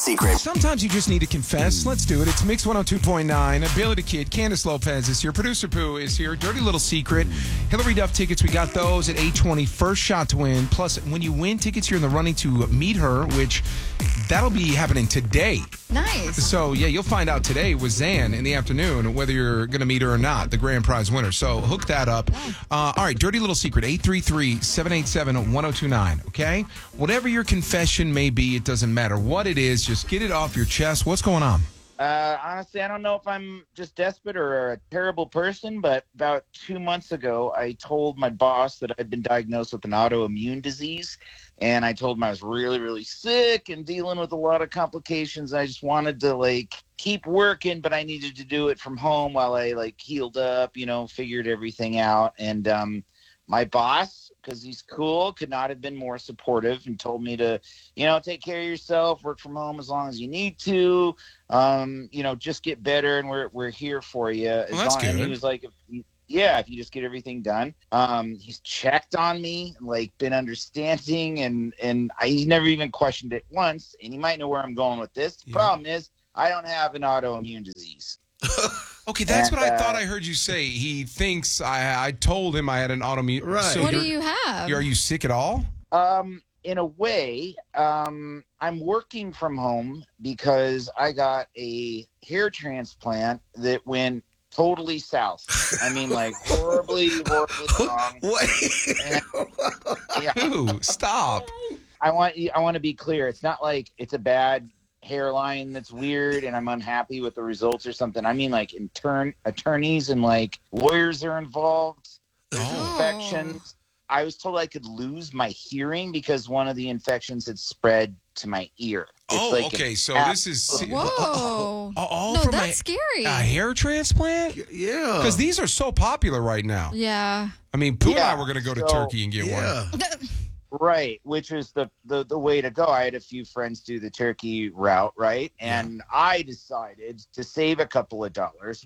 Secret. Sometimes you just need to confess. Let's do it. It's Mix 102.9. Billy the Kid, Candace Lopez is here. Producer Pooh is here. Dirty Little Secret. Hillary Duff tickets. We got those at 8:20. First shot to win. Plus, when you win tickets, you're in the running to meet her, which that'll be happening today. Nice. So, yeah, you'll find out today with Zan in the afternoon whether you're going to meet her or not, the grand prize winner. So, hook that up. All right, Dirty Little Secret, 833-787-1029, okay? Whatever your confession may be, it doesn't matter what it is. Just get it off your chest. What's going on? Honestly, I don't know if I'm just desperate or a terrible person, but about 2 months ago, I told my boss that I'd been diagnosed with an autoimmune disease, and I told him I was really, really sick and dealing with a lot of complications. I just wanted to, keep working, but I needed to do it from home while I, healed up, figured everything out. And my boss, because he's cool, could not have been more supportive and told me to, take care of yourself, work from home as long as you need to, just get better, and we're here for you. Well, that's good. And he was like, if you just get everything done. He's checked on me, been understanding, and he never even questioned it once. And you might know where I'm going with this. The problem is I don't have an autoimmune disease. Okay, that's what I thought I heard you say. He thinks I told him I had an autoimmune. Right. So What do you have? Are you sick at all? In a way, I'm working from home because I got a hair transplant that went totally south. I mean, horribly wrong. What? And, Ooh, stop. I want to be clear. It's not like it's a bad hairline that's weird and I'm unhappy with the results or something. I mean, attorneys and lawyers are involved. There's infections. I was told I could lose my hearing because one of the infections had spread to my ear. It's okay. So this is Whoa. all No, from that's scary. a hair transplant? Yeah. Because these are so popular right now. Yeah. I mean, Pooh and I Yeah, were going to go to so- Turkey and get one. Right, which is the way to go. I had a few friends do the Turkey route, right? And I decided to save a couple of dollars,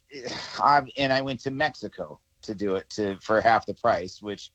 I went to Mexico to do it for half the price, which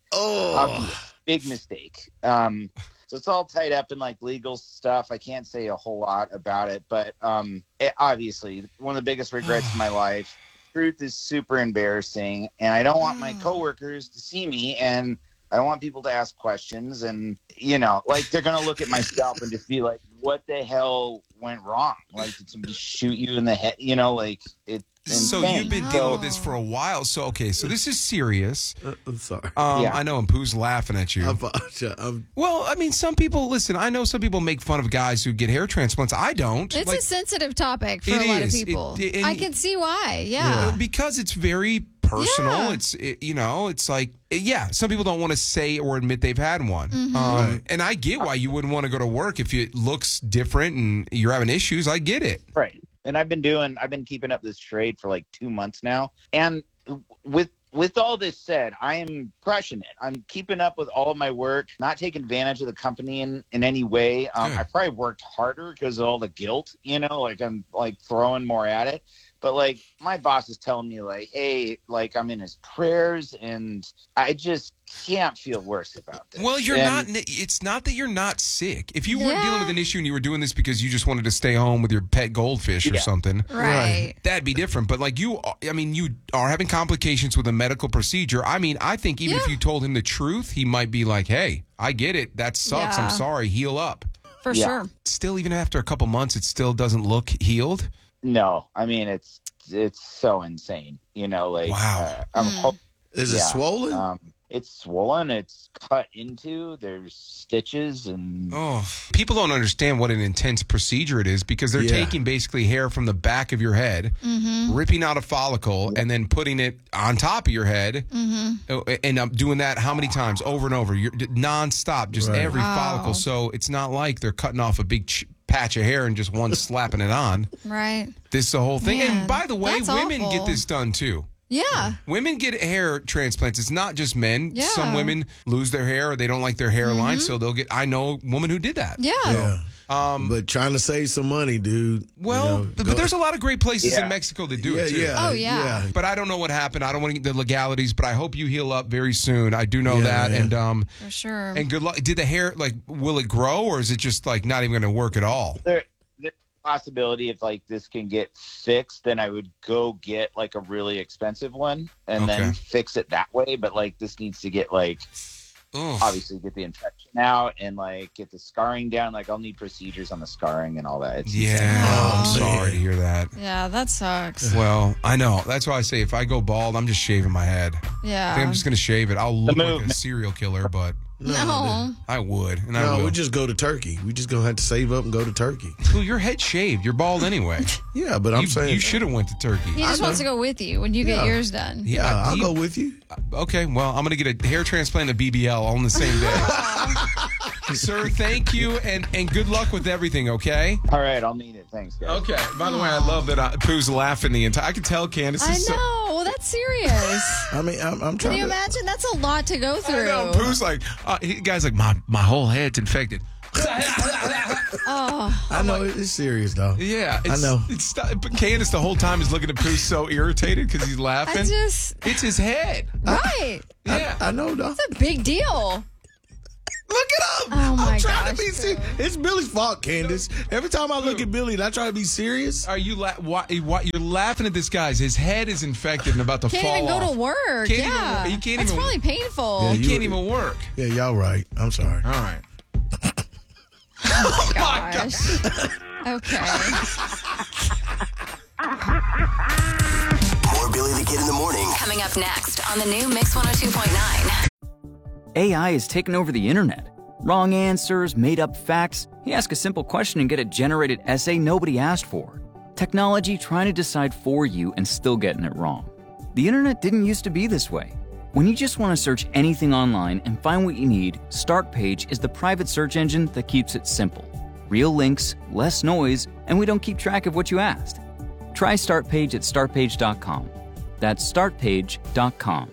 big mistake. So it's all tied up in legal stuff. I can't say a whole lot about it, but obviously one of the biggest regrets of my life. Truth is super embarrassing, and I don't want my coworkers to see me, and I don't want people to ask questions, and they're gonna look at my scalp and just be like, "What the hell went wrong? Did somebody shoot you in the head?" It's So insane. you've been dealing with this for a while. So so this is serious. I'm sorry. I know, and Pooh's laughing at you. Well, I mean, some people listen. I know some people make fun of guys who get hair transplants. I don't. It's a sensitive topic for It a lot of is. people. And I can see why. Yeah. because it's very personal. Yeah. It's some people don't want to say or admit they've had one. And I get why you wouldn't want to go to work if it looks different and you're having issues. I get it. Right. And I've been keeping up this trade for 2 months now. And with all this said, I am crushing it. I'm keeping up with all of my work, not taking advantage of the company in any way. I probably worked harder because of all the guilt, I'm throwing more at it. But my boss is telling me hey, I'm in his prayers, and I just can't feel worse about this. Well, it's not that you're not sick. If you weren't dealing with an issue and you were doing this because you just wanted to stay home with your pet goldfish or something, Right. that'd be different. But you are having complications with a medical procedure. I mean, I think even if you told him the truth, he might be like, "Hey, I get it. That sucks. Yeah. I'm sorry. Heal up." For sure. Still, even after a couple months, it still doesn't look healed. No, I mean it's so insane. Wow. Is it swollen? It's swollen. It's cut into. There's stitches and. Oh, people don't understand what an intense procedure it is because they're taking basically hair from the back of your head, ripping out a follicle, and then putting it on top of your head, and doing that how many times? Over and over. You're nonstop, just every follicle. So it's not like they're cutting off a big patch of hair and just one slapping it on. Right. This is the whole thing. Man, and by the way, that's women awful. get this done too. Yeah. Women get hair transplants. It's not just men. Yeah. Some women lose their hair or they don't like their hairline, so they'll get. I know a woman who did that. Yeah. But trying to save some money, dude. Well, but there's a lot of great places in Mexico that do it too. Oh, yeah. But I don't know what happened. I don't want to get the legalities, but I hope you heal up very soon. I do know that. Yeah. And For sure. and good luck. Did the hair will it grow or is it just not even going to work at all? possibility if like this can get fixed, then I would go get like a really expensive one and then fix it that way. But like this needs to get like obviously get the infection out and like get the scarring down. Like I'll need procedures on the scarring and all that. I'm sorry to hear that. Yeah, that sucks. Well, I know. That's why I say if I go bald, I'm just shaving my head. Yeah. I think I'm just going to shave it. I'll look like a serial killer, but no. I would. And no, we just go to Turkey. We just going to have to save up and go to Turkey. Well, your head shaved. You're bald anyway. Yeah, but I'm saying. You should have went to Turkey. He just wants to go with you when you get yours done. Yeah, I'll go with you. Okay, well, I'm going to get a hair transplant and a BBL on the same day. Sir, thank you, and good luck with everything, okay? All right, I'll mean it. Thanks, guys. Okay. By the way, I love that Pooh's laughing the entire... I can tell Candace is I know. Well, that's serious. I mean, I'm trying Can you imagine? That's a lot to go through. I know. Pooh's like... guy's like, my whole head's infected. I know it's serious though. Yeah, I know. But Candace the whole time is looking at Pooh so irritated because he's laughing. It's his head. Right. Yeah, I know though. It's a big deal. Look it up. Oh my I'm trying gosh, to be serious. It's Billy's fault, Candace. Every time I look at Billy and I try to be serious. Are you you're laughing at this guy's? His head is infected and about to fall off. Can't even go to work. He can't That's even. probably painful. Yeah, He can't even work. Yeah, y'all right. I'm sorry. All right. Oh my gosh. Okay. More Billy the Kid in the Morning. Coming up next on the new Mix 102.9. AI has taken over the internet. Wrong answers, made-up facts. You ask a simple question and get a generated essay nobody asked for. Technology trying to decide for you and still getting it wrong. The internet didn't used to be this way. When you just want to search anything online and find what you need, Startpage is the private search engine that keeps it simple. Real links, less noise, and we don't keep track of what you asked. Try Startpage at startpage.com. That's startpage.com.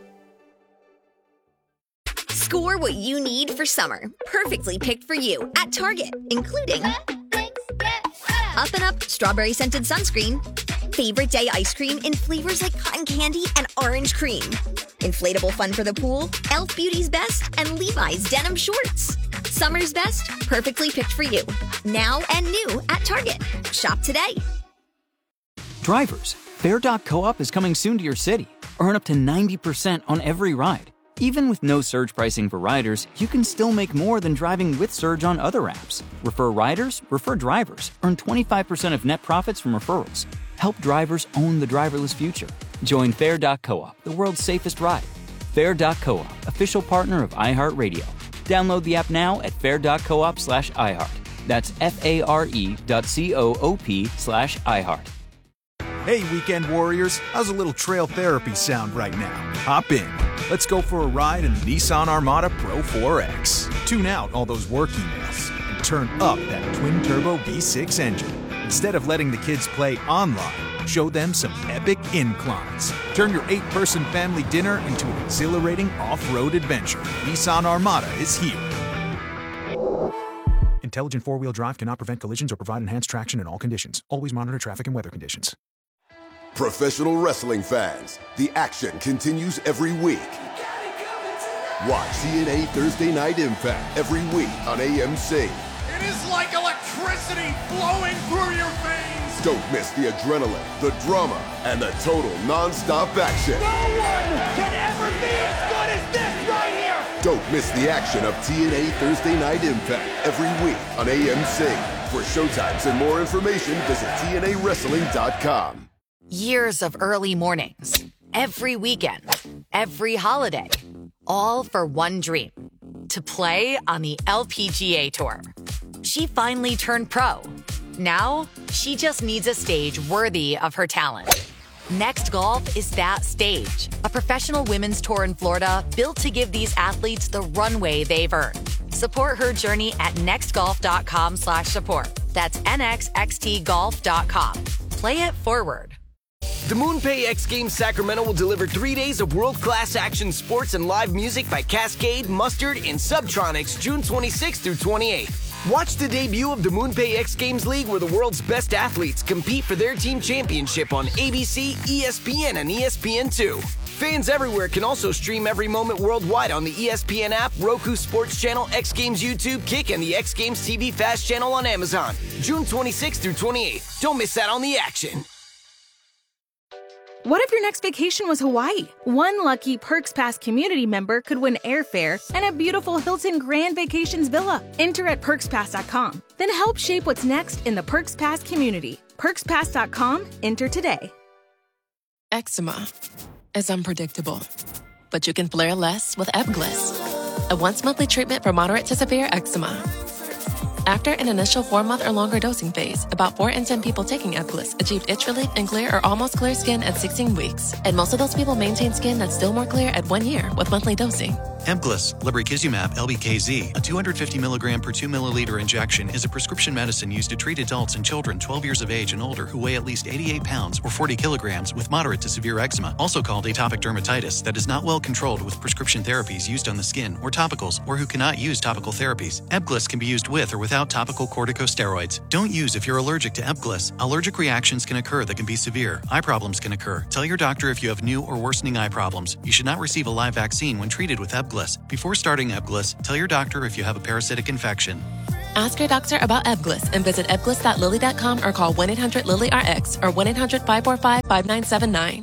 Score what you need for summer. Perfectly picked for you at Target, including Up and Up strawberry scented sunscreen, favorite day ice cream in flavors like cotton candy and orange cream, inflatable fun for the pool, Elf Beauty's Best, and Levi's denim shorts. Summer's best, perfectly picked for you. Now and new at Target. Shop today. Drivers, Fair.coop is coming soon to your city. Earn up to 90% on every ride. Even with no surge pricing for riders, you can still make more than driving with Surge on other apps. Refer riders, refer drivers. Earn 25% of net profits from referrals. Help drivers own the driverless future. Join Fair.coop, the world's safest ride. Fair.coop, official partner of iHeartRadio. Download the app now at fair.coop/iHeart. That's FARE.coop/iHeart. Hey, weekend warriors, how's a little trail therapy sound right now? Hop in. Let's go for a ride in the Nissan Armada Pro 4X. Tune out all those work emails and turn up that twin-turbo V6 engine. Instead of letting the kids play online, show them some epic inclines. Turn your 8-person family dinner into an exhilarating off-road adventure. Nissan Armada is here. Intelligent four-wheel drive cannot prevent collisions or provide enhanced traction in all conditions. Always monitor traffic and weather conditions. Professional wrestling fans, the action continues every week. Watch TNA Thursday Night Impact every week on AMC. It is like electricity flowing through your veins. Don't miss the adrenaline, the drama, and the total non-stop action. No one can ever be as good as this right here. Don't miss the action of TNA Thursday Night Impact every week on AMC. For showtimes and more information, visit TNAWrestling.com. Years of early mornings, every weekend, every holiday, all for one dream, to play on the LPGA Tour. She finally turned pro. Now, she just needs a stage worthy of her talent. Next Golf is that stage, a professional women's tour in Florida built to give these athletes the runway they've earned. Support her journey at nextgolf.com/support. That's nxxtgolf.com. Play it forward. The MoonPay X Games Sacramento will deliver 3 days of world-class action sports and live music by Cascade, Mustard, and Subtronics June 26th through 28th. Watch the debut of the MoonPay X Games League, where the world's best athletes compete for their team championship on ABC, ESPN, and ESPN2. Fans everywhere can also stream every moment worldwide on the ESPN app, Roku Sports Channel, X Games YouTube, Kick, and the X Games TV Fast channel on Amazon. June 26th through 28th. Don't miss out on the action. What if your next vacation was Hawaii? One lucky Perks Pass community member could win airfare and a beautiful Hilton Grand Vacations villa. Enter at PerksPass.com. Then help shape what's next in the Perks Pass community. PerksPass.com. Enter today. Eczema is unpredictable, but you can flare less with Ebglyss, a once-monthly treatment for moderate to severe eczema. After an initial 4-month or longer dosing phase, about 4 in 10 people taking Ebglyss achieved itch relief and clear or almost clear skin at 16 weeks. And most of those people maintain skin that's still more clear at 1 year with monthly dosing. Ebglyss, lebrikizumab LBKZ, a 250 milligram per 2 milliliter injection, is a prescription medicine used to treat adults and children 12 years of age and older who weigh at least 88 pounds or 40 kilograms with moderate to severe eczema, also called atopic dermatitis, that is not well controlled with prescription therapies used on the skin or topicals, or who cannot use topical therapies. Ebglyss can be used with or without topical corticosteroids. Don't use if you're allergic to Ebglyss. Allergic reactions can occur that can be severe. Eye problems can occur. Tell your doctor if you have new or worsening eye problems. You should not receive a live vaccine when treated with Ebglyss. Before starting Ebglyss, tell your doctor if you have a parasitic infection. Ask your doctor about Ebglyss and visit ebglyss.lilly.com or call 1-800-LILY-RX or 1-800-545-5979.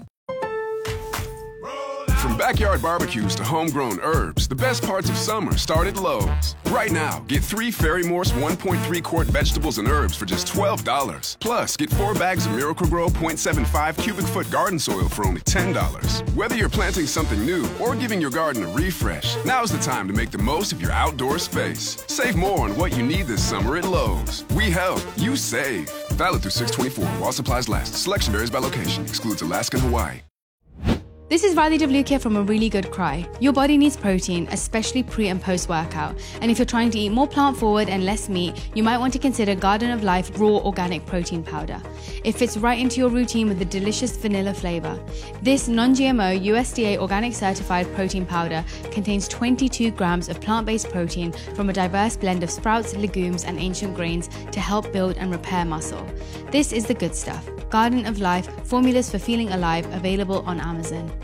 From backyard barbecues to homegrown herbs, the best parts of summer start at Lowe's. Right now, get 3 Ferry-Morse 1.3-quart vegetables and herbs for just $12. Plus, get 4 bags of Miracle-Gro 0.75 cubic foot garden soil for only $10. Whether you're planting something new or giving your garden a refresh, now's the time to make the most of your outdoor space. Save more on what you need this summer at Lowe's. We help, you save. Valid through 6/24 while supplies last. Selection varies by location. Excludes Alaska and Hawaii. This is Riley DeVlukia from A Really Good Cry. Your body needs protein, especially pre and post workout. And if you're trying to eat more plant forward and less meat, you might want to consider Garden of Life Raw Organic Protein Powder. It fits right into your routine with a delicious vanilla flavor. This non-GMO USDA organic certified protein powder contains 22 grams of plant-based protein from a diverse blend of sprouts, legumes, and ancient grains to help build and repair muscle. This is the good stuff. Garden of Life, formulas for feeling alive, available on Amazon.